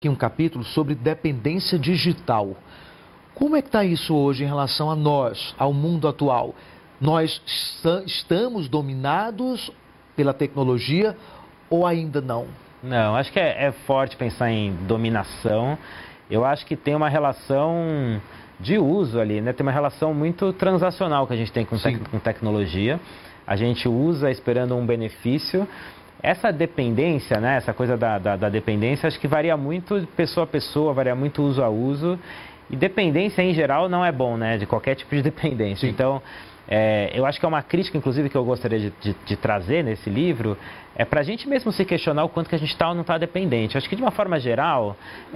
aqui um capítulo sobre dependência digital. Como é que está isso hoje em relação a nós, ao mundo atual? Nós estamos dominados pela tecnologia ou ainda não? Não, acho que é forte pensar em dominação. Eu acho que tem uma relação de uso ali, né? Tem uma relação muito transacional que a gente tem com tecnologia. A gente usa esperando um benefício. Essa dependência, né? Essa coisa da dependência, acho que varia muito de pessoa a pessoa, varia muito uso a uso. E dependência, em geral, não é bom, né? De qualquer tipo de dependência. Sim. Então, eu acho que é uma crítica, inclusive, que eu gostaria de trazer nesse livro, é para a gente mesmo se questionar o quanto que a gente está ou não está dependente. Acho que, de uma forma geral,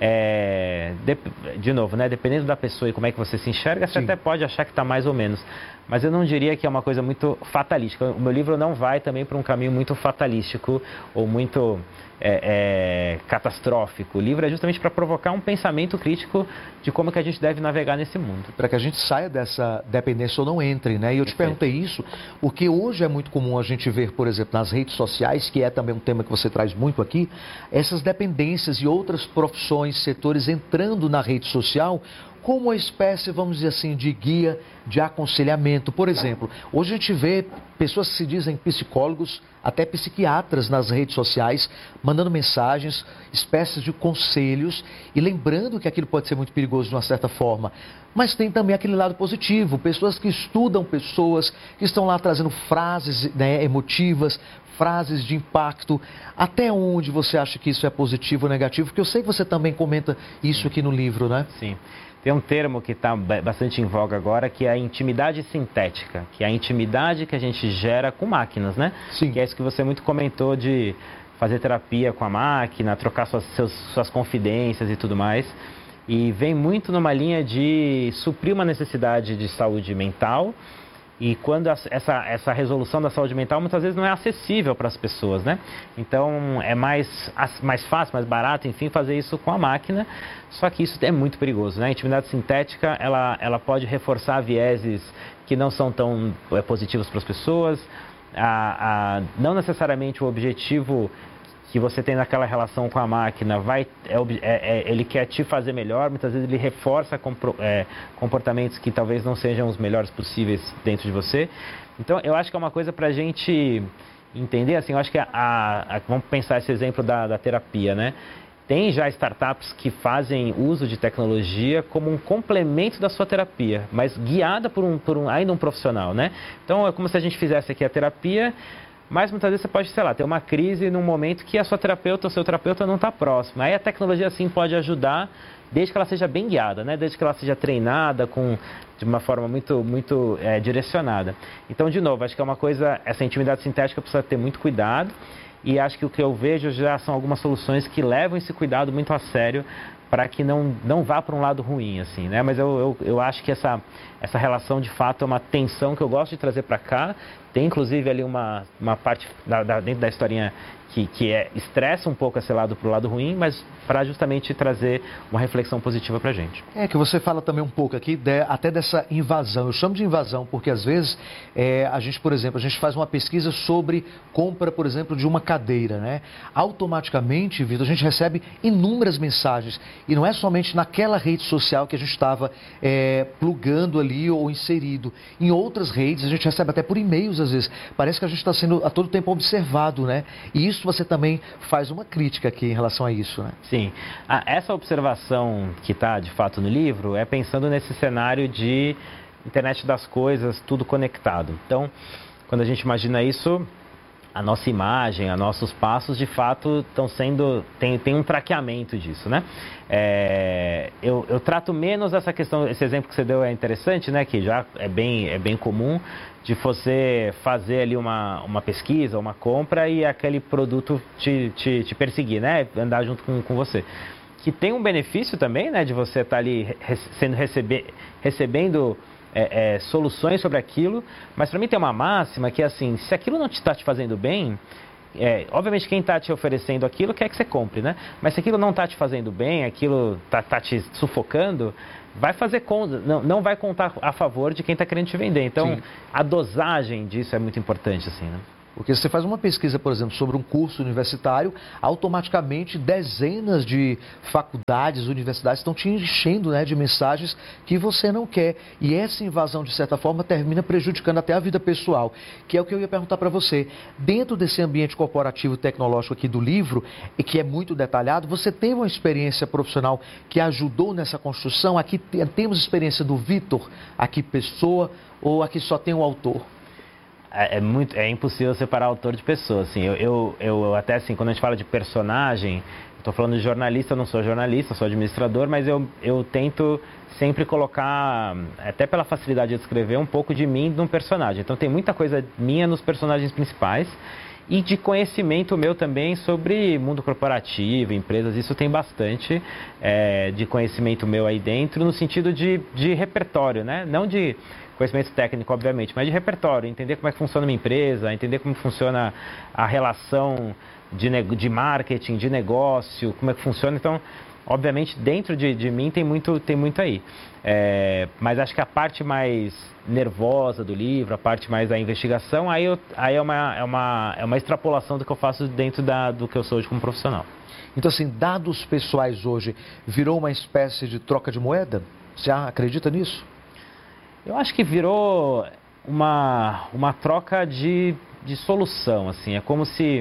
de novo, né? Dependendo da pessoa e como é que você se enxerga, você até pode achar que está mais ou menos. Mas eu não diria que é uma coisa muito fatalística. O meu livro não vai também para um caminho muito fatalístico ou muito catastrófico. O livro é justamente para provocar um pensamento crítico de como que a gente deve navegar nesse mundo. Para que a gente saia dessa dependência ou não entre, né? E eu te perguntei isso, porque hoje é muito comum a gente ver, por exemplo, nas redes sociais, que é também um tema que você traz muito aqui, essas dependências e outras profissões, setores entrando na rede social como uma espécie, vamos dizer assim, de guia, de aconselhamento. Por exemplo, hoje a gente vê pessoas que se dizem psicólogos, até psiquiatras nas redes sociais, mandando mensagens, espécies de conselhos, e lembrando que aquilo pode ser muito perigoso de uma certa forma. Mas tem também aquele lado positivo, pessoas que estudam pessoas, que estão lá trazendo frases, né, emotivas, frases de impacto. Até onde você acha que isso é positivo ou negativo? Porque eu sei que você também comenta isso aqui no livro, né? Sim. Tem um termo que está bastante em voga agora, que é a intimidade sintética, que é a intimidade que a gente gera com máquinas, né? Sim. Que é isso que você muito comentou de fazer terapia com a máquina, trocar suas confidências e tudo mais. E vem muito numa linha de suprir uma necessidade de saúde mental. E quando essa resolução da saúde mental muitas vezes não é acessível para as pessoas, né? Então é mais fácil, mais barato, enfim, fazer isso com a máquina. Só que isso é muito perigoso, né? A intimidade sintética, ela pode reforçar vieses que não são tão positivos para as pessoas. Não necessariamente o objetivo que você tem naquela relação com a máquina, ele quer te fazer melhor, muitas vezes ele reforça comportamentos que talvez não sejam os melhores possíveis dentro de você. Então, eu acho que é uma coisa para a gente entender, assim, eu acho que vamos pensar esse exemplo da terapia, né? Tem já startups que fazem uso de tecnologia como um complemento da sua terapia, mas guiada por ainda um profissional, né? Então, é como se a gente fizesse aqui a terapia, mas muitas vezes você pode, sei lá, ter uma crise num momento que a sua terapeuta ou seu terapeuta não está próximo. Aí a tecnologia, sim, pode ajudar, desde que ela seja bem guiada, né? Desde que ela seja treinada de uma forma muito direcionada. Então, de novo, acho que é uma coisa, essa intimidade sintética precisa ter muito cuidado. E acho que o que eu vejo já são algumas soluções que levam esse cuidado muito a sério para que não vá para um lado ruim, assim, né? Mas eu acho que essa relação, de fato, é uma tensão que eu gosto de trazer para cá. Tem, inclusive, ali uma parte dentro da historinha que estressa um pouco esse lado para o lado ruim, mas para justamente trazer uma reflexão positiva para a gente. É que você fala também um pouco aqui até dessa invasão. Eu chamo de invasão porque, às vezes, a gente, por exemplo, a gente faz uma pesquisa sobre compra, por exemplo, de uma cadeira, né? Automaticamente, Vitor, a gente recebe inúmeras mensagens. E não é somente naquela rede social que a gente estava plugando ali ou inserido. Em outras redes, a gente recebe até por e-mails, às vezes. Parece que a gente está sendo a todo tempo observado, né? E isso você também faz uma crítica aqui em relação a isso, né? Sim. Essa observação que está, de fato, no livro é pensando nesse cenário de internet das coisas, tudo conectado. Então, quando a gente imagina isso, a nossa imagem, os nossos passos, de fato, tem um traqueamento disso, né? Eu trato menos essa questão, esse exemplo que você deu é interessante, né? Que já é bem comum, de você fazer ali uma pesquisa, uma compra e aquele produto te perseguir, né? Andar junto com você. Que tem um benefício também, né? De você estar ali recebendo soluções sobre aquilo, mas para mim tem uma máxima que é assim, se aquilo não está te fazendo bem, obviamente quem está te oferecendo aquilo quer que você compre, né? Mas se aquilo não está te fazendo bem, aquilo está te sufocando, não vai contar a favor de quem está querendo te vender. Então, sim, a dosagem disso é muito importante, assim, né? Porque você faz uma pesquisa, por exemplo, sobre um curso universitário, automaticamente dezenas de faculdades, universidades estão te enchendo, né, de mensagens que você não quer. E essa invasão, de certa forma, termina prejudicando até a vida pessoal, que é o que eu ia perguntar para você. Dentro desse ambiente corporativo tecnológico aqui do livro, e que é muito detalhado, você teve uma experiência profissional que ajudou nessa construção? Aqui temos experiência do Vitor, aqui pessoa, ou aqui só tem o autor? É impossível separar autor de pessoa, assim. Eu até assim, quando a gente fala de personagem, estou falando de jornalista, eu não sou jornalista, sou administrador, mas eu tento sempre colocar, até pela facilidade de escrever, um pouco de mim num personagem. Então tem muita coisa minha nos personagens principais e de conhecimento meu também sobre mundo corporativo, empresas, isso tem bastante de conhecimento meu aí dentro, no sentido de repertório, né? Não de conhecimento técnico, obviamente, mas de repertório, entender como é que funciona uma empresa, entender como funciona a relação de marketing, de negócio, como é que funciona. Então, obviamente, dentro de mim tem muito aí. Mas acho que a parte mais nervosa do livro, a parte mais da investigação, aí é uma extrapolação do que eu faço dentro do que eu sou hoje como profissional. Então, assim, dados pessoais hoje virou uma espécie de troca de moeda? Você acredita nisso? Eu acho que virou uma troca de solução, assim. É como se...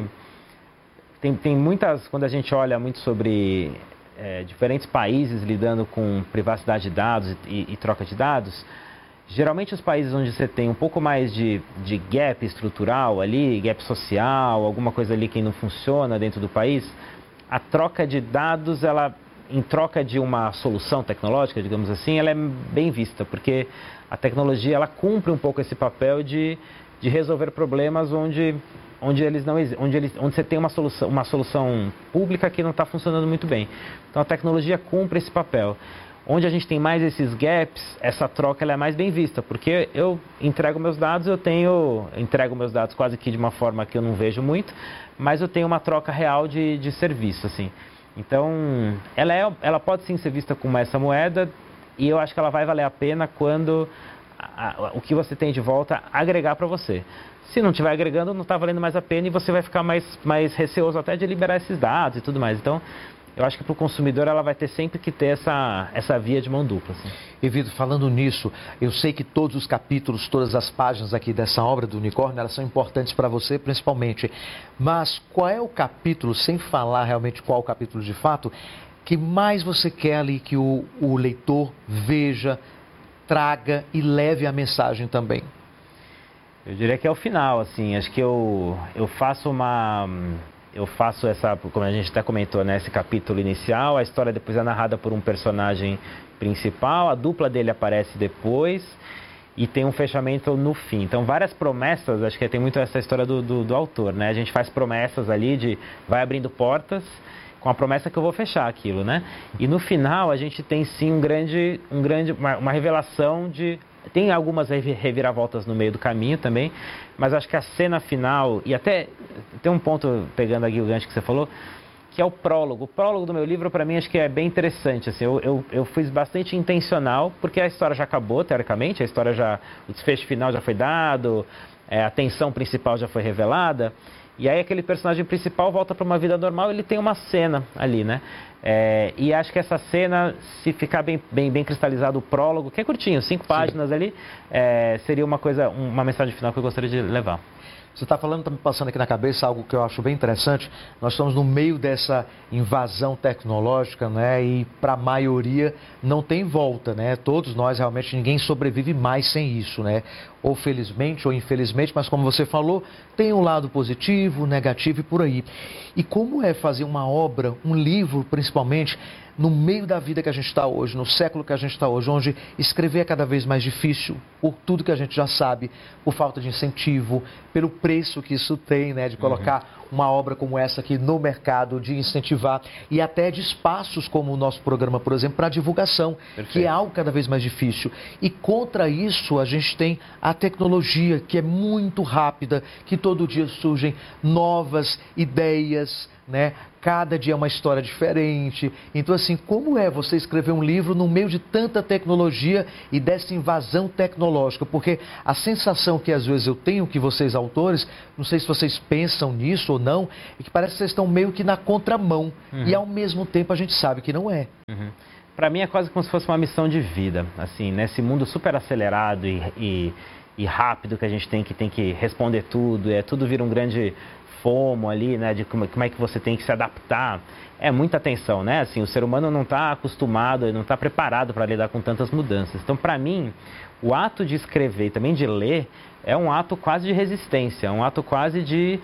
Tem muitas... Quando a gente olha muito sobre diferentes países lidando com privacidade de dados e troca de dados, geralmente os países onde você tem um pouco mais de gap estrutural ali, gap social, alguma coisa ali que não funciona dentro do país, a troca de dados, ela, em troca de uma solução tecnológica, digamos assim, ela é bem vista, porque a tecnologia ela cumpre um pouco esse papel de resolver problemas onde você tem uma solução pública que não está funcionando muito bem. Então a tecnologia cumpre esse papel. Onde a gente tem mais esses gaps, essa troca ela é mais bem vista, porque eu entrego meus dados, entrego meus dados quase que de uma forma que eu não vejo muito, mas eu tenho uma troca real de serviço, assim. Então, ela pode sim ser vista como essa moeda, e eu acho que ela vai valer a pena quando o que você tem de volta agregar para você. Se não estiver agregando, não está valendo mais a pena e você vai ficar mais receoso até de liberar esses dados e tudo mais. Então, eu acho que para o consumidor ela vai ter sempre que ter essa via de mão dupla. Assim. E Vitor, falando nisso, eu sei que todos os capítulos, todas as páginas aqui dessa obra do Unicórnio, elas são importantes para você principalmente. Mas qual é o capítulo, sem falar realmente qual é o capítulo de fato, que mais você quer ali que o leitor veja, traga e leve a mensagem também? Eu diria que é o final, assim. Acho que eu faço essa, como a gente até comentou, né, esse capítulo inicial, a história depois é narrada por um personagem principal, a dupla dele aparece depois e tem um fechamento no fim. Então, várias promessas, acho que tem muito essa história do autor, né? A gente faz promessas ali vai abrindo portas com a promessa que eu vou fechar aquilo, né? E no final a gente tem sim uma revelação Tem algumas reviravoltas no meio do caminho também, mas acho que a cena final, e até tem um ponto, pegando aqui o gancho que você falou, que é o prólogo. O prólogo do meu livro, para mim, acho que é bem interessante. Assim, eu fiz bastante intencional, porque a história já acabou, teoricamente, o desfecho final já foi dado, a tensão principal já foi revelada, e aí aquele personagem principal volta para uma vida normal, ele tem uma cena ali, né? E acho que essa cena, se ficar bem cristalizado o prólogo, que é curtinho, 5 páginas ali, seria uma mensagem final que eu gostaria de levar. Você está falando, está me passando aqui na cabeça algo que eu acho bem interessante. Nós estamos no meio dessa invasão tecnológica, né? E para a maioria não tem volta, né? Todos nós, realmente, ninguém sobrevive mais sem isso, né? Ou felizmente ou infelizmente, mas como você falou, tem um lado positivo, negativo e por aí. E como é fazer uma obra, um livro principalmente, no meio da vida que a gente está hoje, no século que a gente está hoje, onde escrever é cada vez mais difícil, por tudo que a gente já sabe, por falta de incentivo, pelo preço que isso tem, né, de colocar uma obra como essa aqui no mercado, de incentivar, e até de espaços como o nosso programa, por exemplo, para divulgação, Perfeito. Que é algo cada vez mais difícil. E contra isso, a gente tem a tecnologia, que é muito rápida, que todo dia surgem novas ideias, né? Cada dia é uma história diferente. Então, assim, como é você escrever um livro no meio de tanta tecnologia e dessa invasão tecnológica? Porque a sensação que às vezes eu tenho que vocês, autores, não sei se vocês pensam nisso ou não, é que parece que vocês estão meio que na contramão. E ao mesmo tempo a gente sabe que não é. Para mim é quase como se fosse uma missão de vida, assim, nesse mundo super acelerado e rápido que a gente tem que responder tudo, tudo vira um grande FOMO ali, né, de como é que você tem que se adaptar. É muita tensão, né? Assim, o ser humano não está acostumado, não está preparado para lidar com tantas mudanças. Então, para mim, o ato de escrever e também de ler é um ato quase de resistência, um ato quase de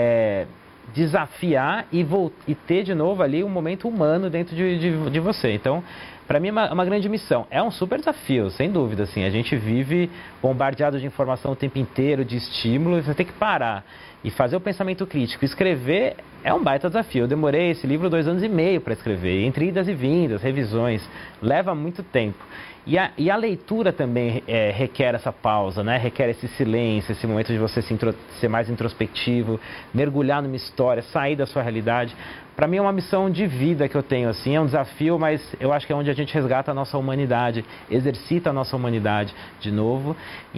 desafiar e ter de novo ali um momento humano dentro de você. Então, para mim é uma grande missão. É um super desafio, sem dúvida. Assim, a gente vive bombardeado de informação o tempo inteiro, de estímulo, e você tem que parar e fazer o pensamento crítico. Escrever é um baita desafio. Eu demorei esse livro 2 anos e meio para escrever, entre idas e vindas, revisões, leva muito tempo. E a leitura também requer essa pausa, né? Requer esse silêncio, esse momento de você ser mais introspectivo, mergulhar numa história, sair da sua realidade. Para mim é uma missão de vida que eu tenho, assim, é um desafio, mas eu acho que é onde a gente resgata a nossa humanidade, exercita a nossa humanidade de novo.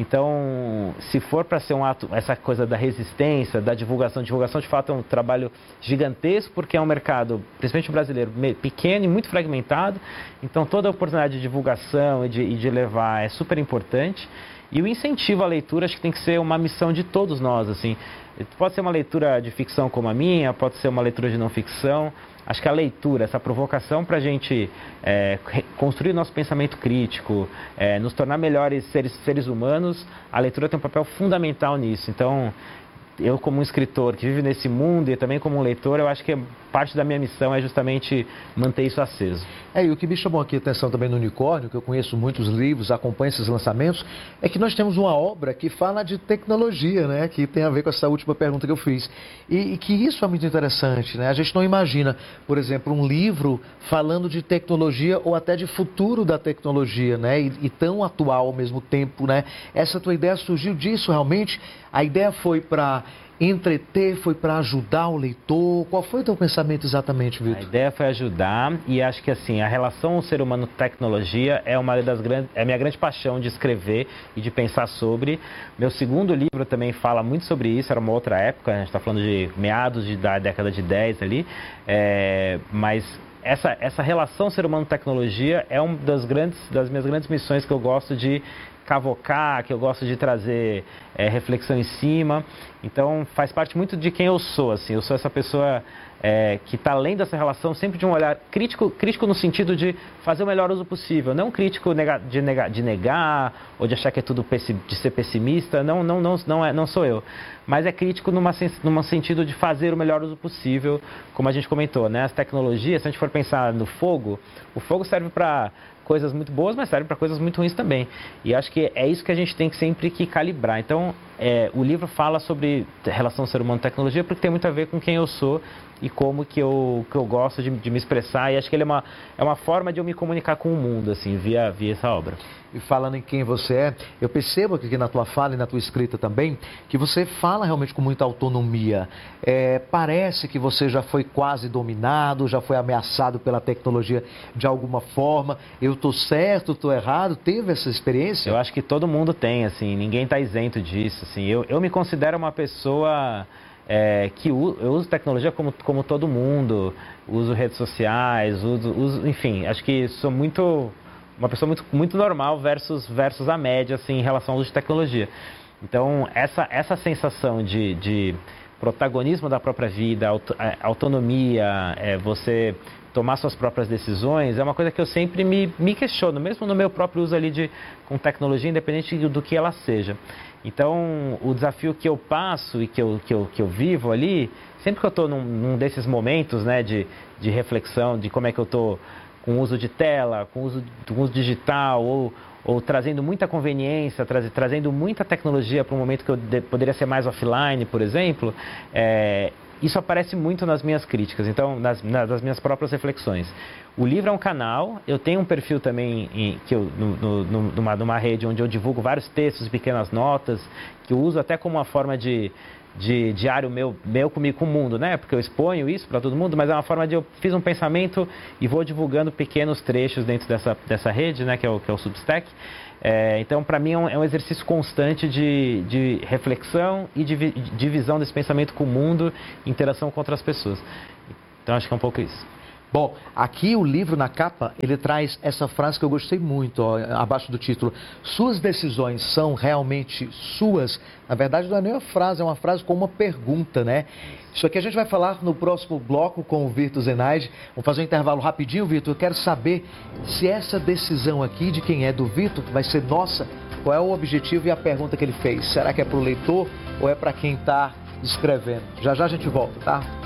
Então, se for para ser um ato, essa coisa da resistência, da divulgação de fato é um trabalho gigantesco, porque é um mercado, principalmente brasileiro, pequeno e muito fragmentado, então toda a oportunidade de divulgação e de levar é super importante. E o incentivo à leitura acho que tem que ser uma missão de todos nós, assim. Pode ser uma leitura de ficção como a minha, pode ser uma leitura de não ficção. Acho que a leitura, essa provocação para a gente construir nosso pensamento crítico, nos tornar melhores seres humanos, a leitura tem um papel fundamental nisso. Então, eu como um escritor que vive nesse mundo e também como um leitor, eu acho que parte da minha missão é justamente manter isso aceso. E o que me chamou aqui a atenção também no Unicórnio, que eu conheço muitos livros, acompanho esses lançamentos, é que nós temos uma obra que fala de tecnologia, né? Que tem a ver com essa última pergunta que eu fiz. E que isso é muito interessante, né? A gente não imagina, por exemplo, um livro falando de tecnologia ou até de futuro da tecnologia, né? E tão atual ao mesmo tempo, né? Essa tua ideia surgiu disso realmente? A ideia foi para entreter, foi para ajudar o leitor? Qual foi o teu pensamento exatamente, Vitor? A ideia foi ajudar e acho que assim, a relação ser humano-tecnologia é a minha grande paixão de escrever e de pensar sobre. Meu segundo livro também fala muito sobre isso, era uma outra época, a gente está falando de meados da década de 10 ali, mas essa relação ser humano-tecnologia é uma das minhas grandes missões que eu gosto de cavocar, que eu gosto de trazer reflexão em cima. Então faz parte muito de quem eu sou, assim. Eu sou essa pessoa que está além dessa relação sempre de um olhar crítico no sentido de fazer o melhor uso possível, não crítico de negar ou de achar que é tudo de ser pessimista, não sou eu, mas é crítico num sentido de fazer o melhor uso possível, como a gente comentou, né? As tecnologias, se a gente for pensar no fogo, o fogo serve para coisas muito boas, mas serve para coisas muito ruins também. E acho que é isso que a gente tem que sempre que calibrar. Então, o livro fala sobre relação ser humano-tecnologia porque tem muito a ver com quem eu sou e como que eu gosto de me expressar. E acho que ele é uma forma de eu me comunicar com o mundo, assim, via essa obra. E falando em quem você é, eu percebo aqui na tua fala e na tua escrita também, que você fala realmente com muita autonomia. Parece que você já foi quase dominado, já foi ameaçado pela tecnologia de alguma forma. Eu estou certo, estou errado? Teve essa experiência? Eu acho que todo mundo tem, assim, ninguém está isento disso. Assim. Eu me considero uma pessoa eu uso tecnologia como todo mundo, uso redes sociais, enfim, acho que sou uma pessoa muito normal versus a média, assim, em relação ao uso de tecnologia. Então, essa sensação de protagonismo da própria vida, autonomia, você tomar suas próprias decisões, é uma coisa que eu sempre me questiono, mesmo no meu próprio uso ali com tecnologia, independente do que ela seja. Então, o desafio que eu passo e que eu vivo ali, sempre que eu estou num desses momentos, né, de reflexão, de como é que eu estou com o uso de tela, com o uso digital, ou trazendo muita conveniência, trazendo muita tecnologia para um momento que eu poderia ser mais offline, por exemplo, isso aparece muito nas minhas críticas, então, nas minhas próprias reflexões. O livro é um canal, eu tenho um perfil também numa rede onde eu divulgo vários textos e pequenas notas, que eu uso até como uma forma de diário meu comigo, com o mundo, né? Porque eu exponho isso para todo mundo, mas é uma forma de eu fiz um pensamento e vou divulgando pequenos trechos dentro dessa rede, né? Que é o Substack. Então, para mim, é um exercício constante de reflexão e de divisão desse pensamento com o mundo, interação com outras pessoas. Então, acho que é um pouco isso. Bom, aqui o livro, na capa, ele traz essa frase que eu gostei muito, ó, abaixo do título. Suas decisões são realmente suas? Na verdade, não é nem uma frase, é uma frase com uma pergunta, né? Isso aqui a gente vai falar no próximo bloco com o Virtus Enaide. Vamos fazer um intervalo rapidinho, Vitor. Eu quero saber se essa decisão aqui de quem é do Vitor vai ser nossa. Qual é o objetivo e a pergunta que ele fez? Será que é para o leitor ou é para quem está escrevendo? Já já a gente volta, tá?